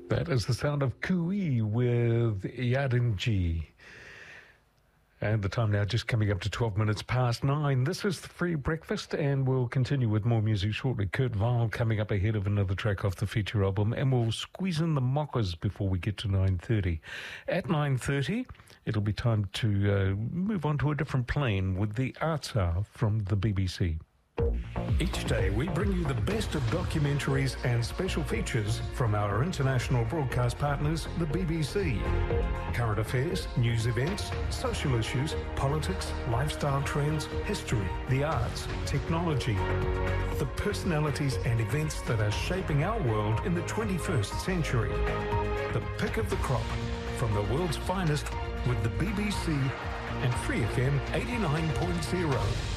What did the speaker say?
That is the sound of Kui with Yadinji. And the time now just coming up to 12 minutes past 9. This is the Free Breakfast, and we'll continue with more music shortly. Kurt Weill coming up ahead of another track off the feature album, and we'll squeeze in the mockers before we get to 9:30. At 9:30, it'll be time to move on to a different plane with the Arts Hour from the BBC. Each day we bring you the best of documentaries and special features from our international broadcast partners, the BBC. Current affairs, news events, social issues, politics, lifestyle trends, history, the arts, technology. The personalities and events that are shaping our world in the 21st century. The pick of the crop from the world's finest with the BBC and Free FM 89.0.